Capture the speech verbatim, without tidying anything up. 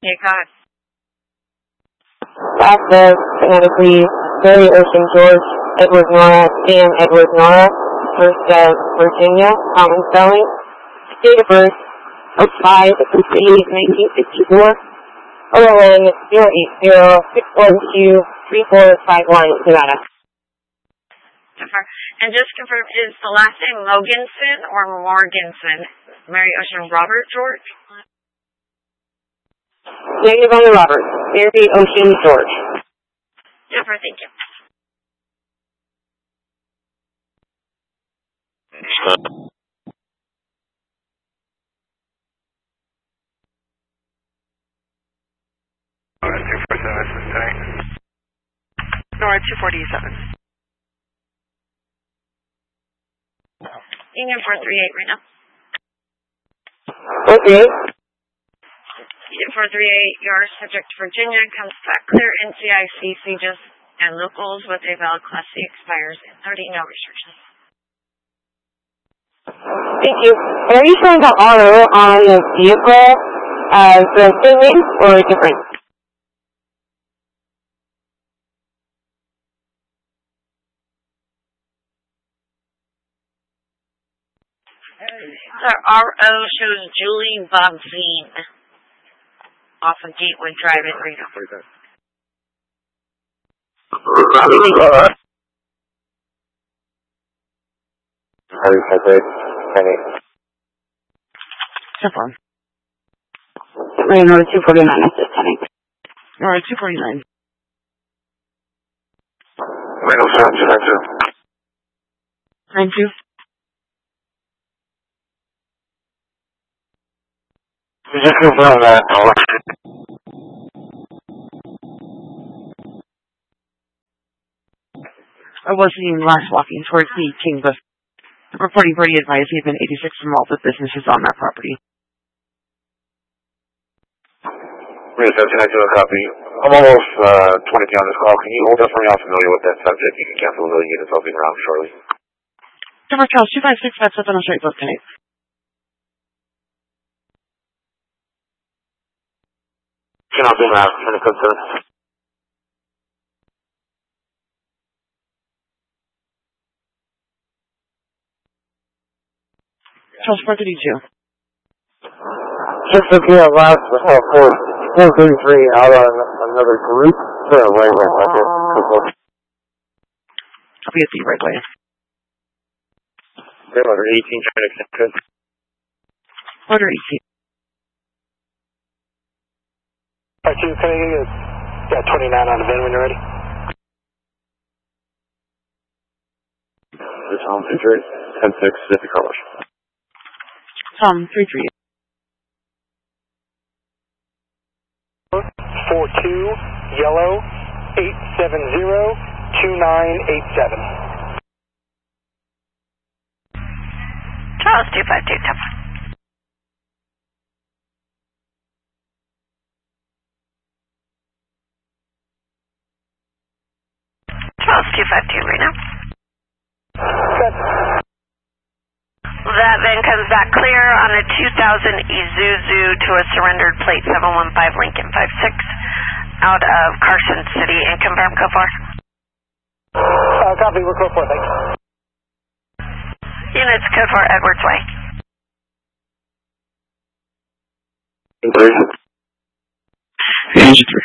Yeah, go ahead. Access, phonetically, Mary Ocean George, Edward Nora, Dan Edward Nora, First uh, Virginia, common spelling, date of birth, oh five, nineteen sixty-four, O L N zero eight zero six one two three four five one, Nevada. And just confirm, is the last name Mogensen or Morganson? Mary Ocean Robert George? Negative on the Robert. Mary Ocean George. Jennifer, thank you. two forty-seven, this is Tank. Nora, two forty-seven. Union four three eight right now. Okay. Union four three eight, your subject Virginia comes back clear. N C I C CJIS and locals with a valid Class C expires in thirty, no restrictions. Thank you. And are you showing the auto on the vehicle as the same name or different? The R O shows Julie Bobzine off of Gatewood Drive in Reno. Stefan. Reno two forty-nine, that's just ten. Nora, two forty-nine. Reno seven two nine two. nine two. Just confirm that. I was seen last walking towards the King Bus. The reporting party advised he had been eighty-six from all the businesses on that property. Reno seven two nine two, a copy. I'm almost uh, twenty P on this call. Can you hold us for me? I'm familiar with that subject. You can cancel the unit something around shortly. Denver Charles, two five six five seven on straight both tonight. Cannot do that. Trying to concern. Charles four thirty-two. Just looking at last uh, four four thirty-three out on another group. Sure, right, right, right. I'll be at the right way. They're under eighteen trying to connect. Order eighteen. Alright, two, can I get you? Yeah, twenty-nine on the van when you're ready. This home feature ten six Pacific Car Wash. Tom, three three. four two, yellow, eight seven zero, two nine eight seven. Charles two five two, top one. Charles two five two right now. Good. That then comes back clear on a two thousand Isuzu to a surrendered plate seven one five Lincoln five six out of Carson City and confirm code four. Uh, copy, we're code four, thanks. Units code four Edwards Way. Three. Engine three.